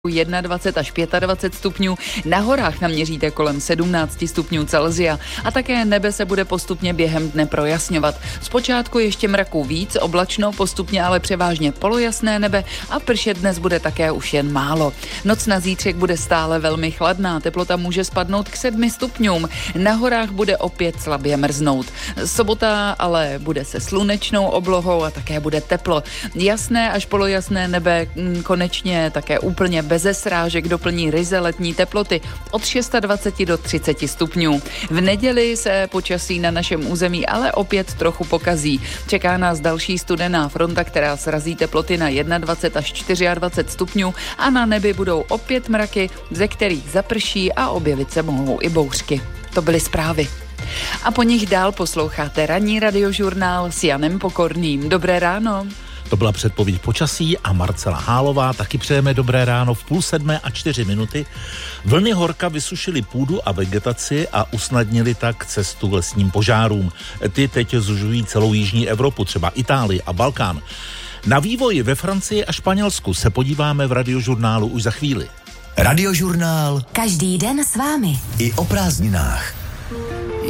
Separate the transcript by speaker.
Speaker 1: 21 až 25 stupňů, na horách naměříte kolem 17 stupňů Celsia a také nebe se bude postupně během dne projasňovat. Zpočátku ještě mraků víc, oblačno, postupně ale převážně polojasné nebe a pršet dnes bude také už jen málo. Noc na zítřek bude stále velmi chladná, teplota může spadnout k 7 stupňům, na horách bude opět slabě mrznout. Sobota ale bude se slunečnou oblohou a také bude teplo. Jasné až polojasné nebe konečně také úplně beze srážek doplní ryze letní teploty od 26 do 30 stupňů. V neděli se počasí na našem území ale opět trochu pokazí. Čeká nás další studená fronta, která srazí teploty na 21 až 24 stupňů a na nebi budou opět mraky, ze kterých zaprší a objevit se mohou i bouřky. To byly zprávy. A po nich dál posloucháte ranní radiožurnál s Janem Pokorným. Dobré ráno.
Speaker 2: To byla předpověď počasí a Marcela Hálová taky přejeme dobré ráno v 6:30. Vlny horka vysušily půdu a vegetaci a usnadnili tak cestu lesním požárům. Ty teď zužují celou jižní Evropu, třeba Itálii a Balkán. Na vývoj ve Francii a Španělsku se podíváme v radiožurnálu už za chvíli.
Speaker 3: Radiožurnál.
Speaker 4: Každý den s vámi.
Speaker 3: I o prázdninách.